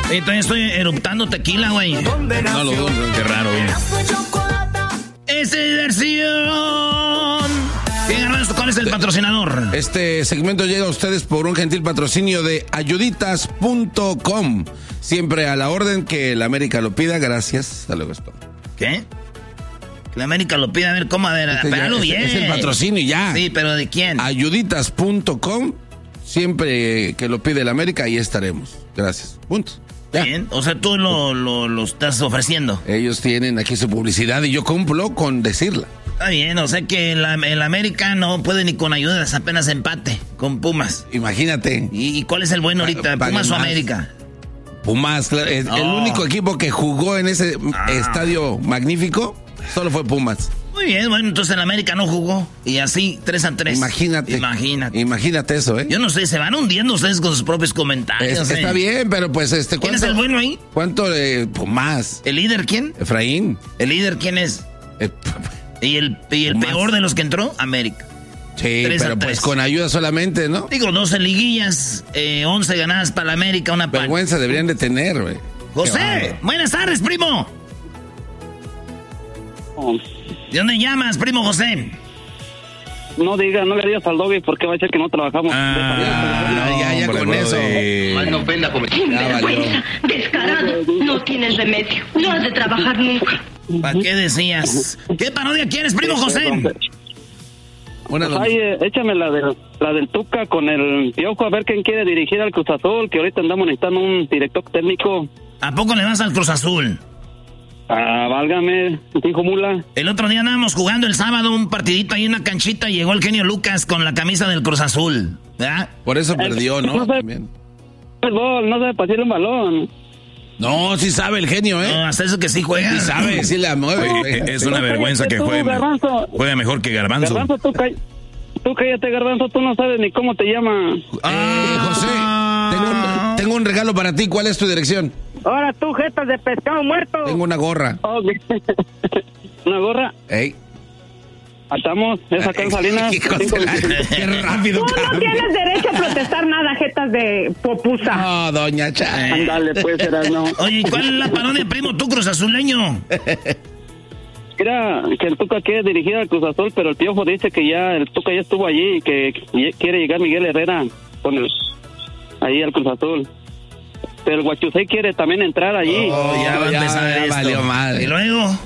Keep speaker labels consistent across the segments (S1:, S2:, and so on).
S1: Entonces estoy eruptando tequila, güey.
S2: No lo dudo.
S1: Qué raro, güey. ¡Es diversión! Bien, Garbanzo, ¿cuál es el patrocinador?
S2: Este segmento llega a ustedes por un gentil patrocinio de ayuditas.com. Siempre a la orden que la América lo pida. Gracias. Hasta luego, esto.
S1: ¿Qué? Que la América lo pida, a ver cómo, a ver, pégalo bien.
S2: Es el patrocinio ya.
S1: Sí, pero ¿de quién?
S2: Ayuditas.com. Siempre que lo pide la América, ahí estaremos. Gracias. Punto. Ya.
S1: Bien, o sea, tú lo estás ofreciendo.
S2: Ellos tienen aquí su publicidad y yo cumplo con decirla.
S1: Está bien, o sea que el América no puede ni con ayudas, apenas empate con Pumas.
S2: Imagínate.
S1: ¿Y cuál es el bueno ahorita, Pumas o América?
S2: Pumas, el único equipo que jugó en ese estadio magnífico solo fue Pumas.
S1: Muy bien, bueno, entonces el América no jugó y así 3-3.
S2: Imagínate eso, ¿eh?
S1: Yo no sé, se van hundiendo ustedes con sus propios comentarios.
S2: Está bien, pero pues
S1: ¿quién es el bueno ahí?
S2: ¿Cuánto Pumas?
S1: ¿El líder quién?
S2: Efraín.
S1: ¿El líder quién es? ¿Y el peor de los que entró? América.
S2: Sí, pero pues con ayuda solamente, ¿no?
S1: Digo, 12 liguillas, 11 ganadas para la América, una para...
S2: Vergüenza deberían de tener, güey.
S1: José, buenas tardes, primo. ¿De dónde llamas, primo José?
S3: No le digas al Doggy porque va a decir que no trabajamos.
S2: Ya con eso.
S4: Mal no ofenda,
S5: Sinvergüenza, descarado, no tienes remedio, no has de trabajar nunca.
S1: ¿Para qué decías? ¿Qué parodia quieres, primo José?
S3: Échame la del Tuca con el Piojo, a ver quién quiere dirigir al Cruz Azul, que ahorita andamos necesitando un director técnico.
S1: ¿A poco le vas al Cruz Azul?
S3: Válgame, hijo mula.
S1: El otro día andábamos jugando el sábado un partidito ahí en una canchita y llegó el genio Lucas con la camisa del Cruz Azul, ¿verdad?
S2: Por eso perdió, ¿no?
S3: No sabe pasear un balón.
S2: No, sí sabe el genio, ¿eh?
S1: No, hasta eso que sí juega.
S2: Sí sabe, sí la mueve.
S6: Es una vergüenza que juegue mejor que Garbanzo.
S3: Garbanzo, tú cállate, Garbanzo, tú no sabes ni cómo te llamas.
S2: José, tengo un regalo para ti. ¿Cuál es tu dirección?
S3: Ahora tú, jetas de pescado muerto.
S2: Tengo una gorra.
S3: ¿Una gorra?
S2: Ey.
S3: Atamos, esa acá en Salinas.
S2: Qué rápido,
S7: Tú no tienes derecho a protestar nada, jetas de popusa.
S2: No, doña Cha.
S3: Ándale, pues, no.
S1: Oye, ¿cuál es la parodia, primo, tú, Cruz Azuleño?
S3: Mira, que el Tuca quiere dirigir al Cruz Azul, pero el Piojo dice que ya el Tuca ya estuvo allí y que quiere llegar Miguel Herrera ahí al Cruz Azul. Pero el Guachusei quiere también entrar allí.
S1: Ya
S2: valió madre.
S1: ¿Y luego?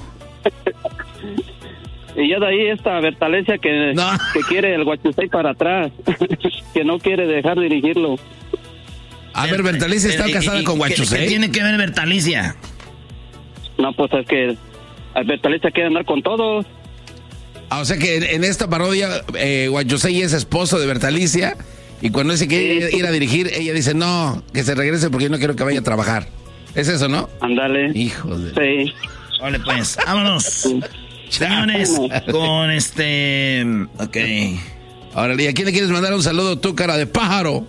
S3: Y ya de ahí esta Bertalencia que quiere el Guachusei para atrás, que no quiere dejar dirigirlo.
S2: A ver, Bertalicia está casada con Guachusei.
S1: ¿Qué tiene que ver Bertalicia?
S3: No, pues es que Bertalicia quiere andar con todos.
S2: O sea que en esta parodia Guachusei es esposo de Bertalicia y cuando se quiere ir a dirigir, ella dice no, que se regrese porque yo no quiero que vaya a trabajar. ¿Es eso, no?
S3: Ándale.
S2: Hijo de...
S3: Sí.
S1: Vale, pues, vámonos. Señores, con ok.
S2: Ahora, ¿y a quién le quieres mandar un saludo tú, cara de pájaro?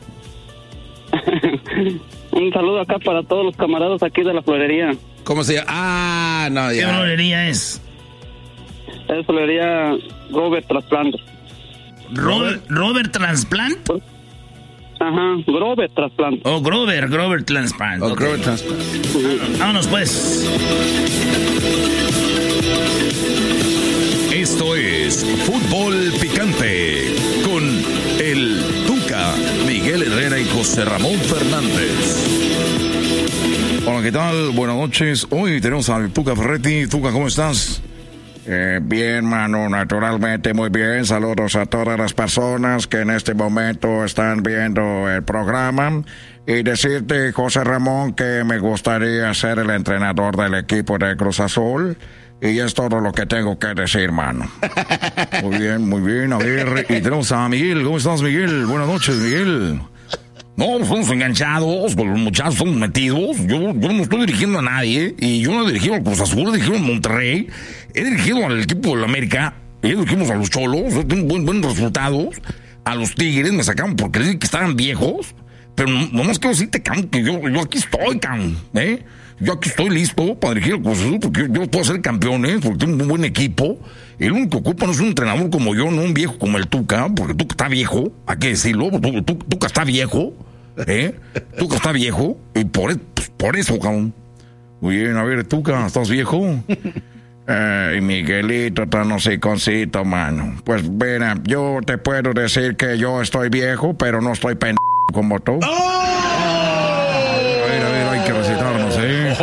S3: Un saludo acá para todos los camaradas aquí de la florería.
S2: ¿Cómo se llama? No, ya.
S1: ¿Qué florería es?
S3: Es florería Robert Transplant.
S1: ¿Robert Transplant?
S3: Ajá, Grover Transplant.
S1: Oh, Grover Transplant.
S2: Oh, okay. Grover Transplant.
S1: Vámonos, pues.
S6: Esto es Fútbol Picante con el Tuca, Miguel Herrera y José Ramón Fernández. Hola, ¿qué tal? Buenas noches. Hoy tenemos al Tuca Ferretti. Tuca, ¿cómo estás?
S8: Bien, mano, naturalmente muy bien. Saludos a todas las personas que en este momento están viendo el programa. Y decirte, José Ramón, que me gustaría ser el entrenador del equipo de Cruz Azul. Y es todo lo que tengo que decir, mano.
S6: Muy bien. A ver, y tenemos a Miguel. ¿Cómo estás, Miguel? Buenas noches, Miguel.
S9: No, somos enganchados, los muchachos somos metidos. Yo no estoy dirigiendo a nadie. Y yo no he dirigido al Cruz Azul, he dirigido al Monterrey. He dirigido al equipo de la América. Dirigimos a los Cholos. Tengo buenos resultados. A los Tigres me sacaron por creer que estaban viejos. Pero nomás quiero decirte, cabrón, que yo aquí estoy, cabrón, Yo aquí estoy listo para dirigir al Cruz Azul porque yo puedo ser campeones, porque tengo un buen equipo. El único que ocupa no es un entrenador como yo, no un viejo como el Tuca, porque Tuca está viejo, hay que decirlo, Tuca está viejo, Tuca está viejo, y por eso, pues, por eso, cabrón.
S8: Muy bien, a ver, Tuca, ¿estás viejo? Y Miguelito tan hociconcito, mano. Pues mira, yo te puedo decir que yo estoy viejo, pero no estoy pendejo como tú.
S9: A ver, hay que respetarnos,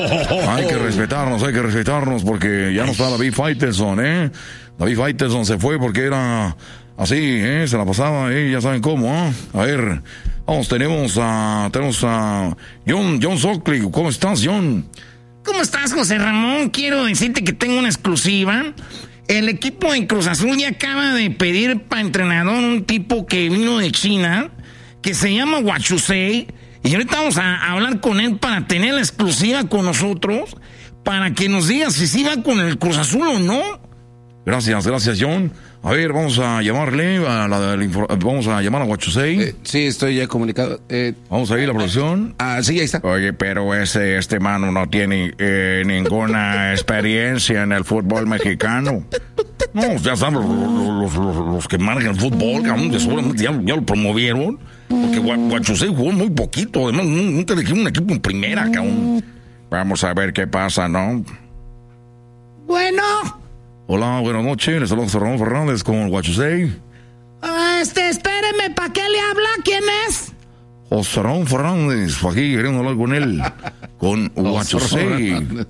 S9: Hay que respetarnos, porque ya no está David Faitelson, David Faitelson se fue porque era así, se la pasaba, ya saben cómo, A ver, vamos, tenemos a John Sockley. ¿Cómo estás, John?
S1: ¿Cómo estás, José Ramón? Quiero decirte que tengo una exclusiva. El equipo de Cruz Azul ya acaba de pedir para entrenador un tipo que vino de China, que se llama Huachusei, y ahorita vamos a hablar con él para tener la exclusiva con nosotros, para que nos diga si sí va con el Cruz Azul o no.
S9: Gracias, John. A ver, vamos a llamarle vamos a llamar a Huachusei.
S2: Sí, estoy ya comunicado.
S9: Vamos a ir a la producción.
S2: Sí, ahí está.
S8: Oye, pero este mano no tiene ninguna experiencia en el fútbol mexicano.
S9: No, ya saben, los que marcan el fútbol, cabrón, seguramente ya lo promovieron. Porque Huachusei jugó muy poquito, además nunca dejé un equipo en primera, cabrón.
S8: Vamos a ver qué pasa, ¿no?
S7: Bueno.
S9: Hola, buenas noches, les saludo a José Ramón Fernández con Huachusei.
S7: Espéreme, ¿para qué le habla? ¿Quién es?
S9: José Ramón Fernández, aquí queremos hablar con él, con Huachusei,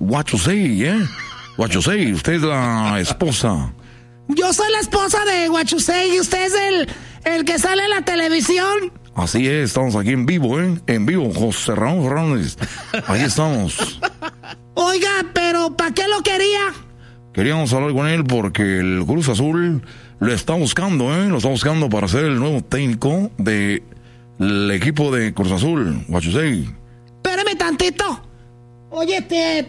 S9: Huachusei, usted es la esposa.
S7: Yo soy la esposa de Huachusei y usted es el que sale en la televisión.
S9: Así es, estamos aquí en vivo, en vivo, José Ramón Fernández, ahí estamos.
S7: Oiga, pero ¿para qué lo quería?
S9: Queríamos hablar con él porque el Cruz Azul lo está buscando, lo está buscando para ser el nuevo técnico del equipo de Cruz Azul, Huachusei.
S7: Espérame tantito. Oye,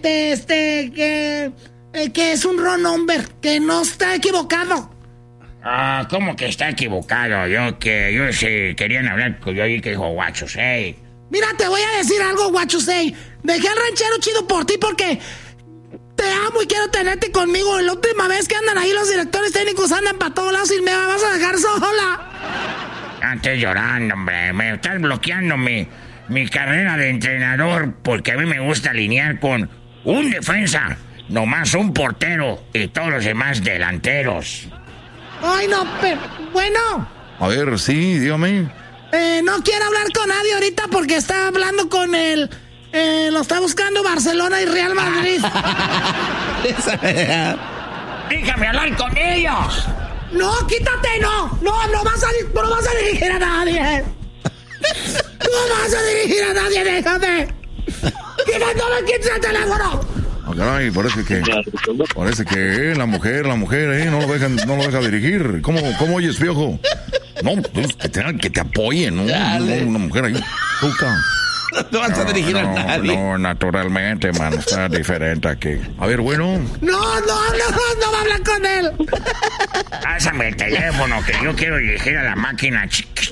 S7: que es un wrong number, que no está equivocado.
S1: ¿Cómo que está equivocado? Yo sí querían hablar con yo ahí que dijo Huachusei.
S7: Mira, te voy a decir algo, Huachusei. Dejé al ranchero chido por ti porque te amo y quiero tenerte conmigo. La última vez que andan ahí los directores técnicos andan para todos lados y me vas a dejar sola.
S1: No estés llorando, hombre. Me estás bloqueando mi carrera de entrenador porque a mí me gusta alinear con un defensa, nomás un portero y todos los demás delanteros.
S7: Ay, no, pero bueno.
S9: A ver, sí, dígame.
S7: No quiero hablar con nadie ahorita porque está hablando con él. Lo está buscando Barcelona y Real Madrid.
S1: Déjame hablar con ellos.
S7: No, quítate, no vas a dirigir a nadie. No vas a dirigir a nadie, déjame. No me quites el teléfono.
S9: Caray, parece que la mujer, no lo deja dirigir. ¿Cómo oyes, Piojo? No, pues que te apoyen, ¿no? Una mujer ahí. Tuca.
S2: No vas a dirigir a nadie.
S8: No, naturalmente, mano, está diferente aquí.
S9: A ver, bueno.
S7: No va a hablar con él.
S1: Pásame el teléfono que yo quiero dirigir a la máquina.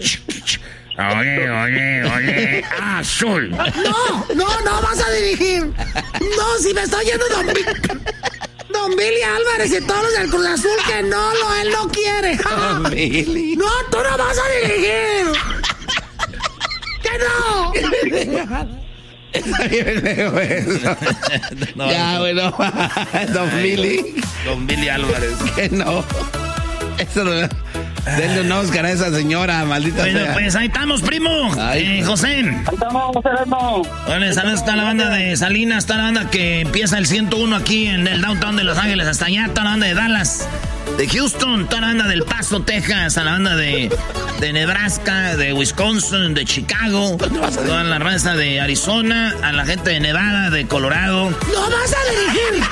S1: Ole, azul.
S7: No vas a dirigir. No, si me está oyendo Don Billy Álvarez y todos los del Cruz Azul, que él no quiere.
S2: Don Billy.
S7: No, tú no vas a dirigir. ¡Que no!
S2: Está bien, eso. Ya, bueno. Don Billy Álvarez. Que no. Eso no. Denle un Oscar a esa señora, maldita sea.
S1: Bueno, pues ahí estamos, primo. José.
S3: Ahí estamos, Sereno.
S1: Bueno, ¿sabes? Está la banda de Salinas, está la banda que empieza el 101 aquí en el downtown de Los Ángeles, hasta allá, está la banda de Dallas, de Houston, está la banda del Paso, Texas, está la banda de Nebraska, de Wisconsin, de Chicago, toda la raza de Arizona, a la gente de Nevada, de Colorado.
S7: ¡No vas a dirigir!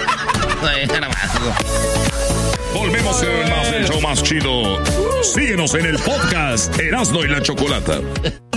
S6: Volvemos en más, el show más chido. Síguenos en el podcast Erasmo y la Chocolata.